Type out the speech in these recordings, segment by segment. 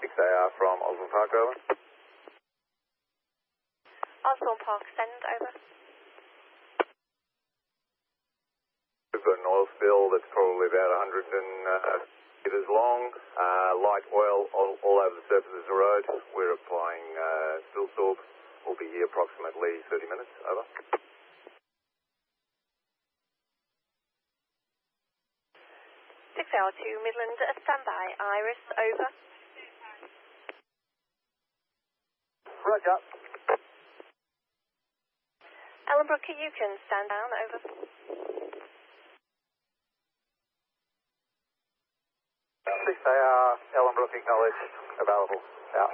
6AR from Osborne Park, over. Osborne Park, send over. We've got an oil spill that's probably about 100 metres long, light oil all over the surface of the road. We're applying spill sorb. We'll be here approximately 30 minutes, over. 6AR to Midland, standby. Iris, over. Roger. Ellenbrook, you can stand down, over. 6AR, Ellenbrook acknowledged, available, out.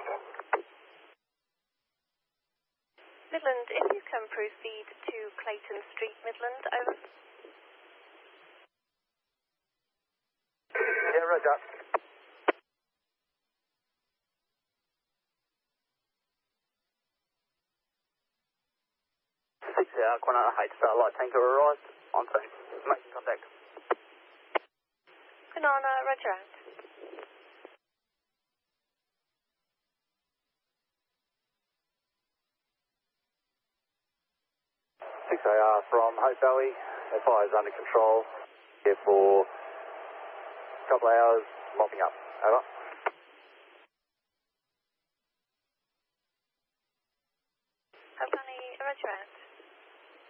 Midland, if you can proceed to Clayton Street, Midland, over. Yeah, roger. Quinana H Starlight Tanker arrived, on scene, making contact. Banana, roger out. 6AR from Hope Valley, fire is under control, here for a couple of hours, mopping up, over.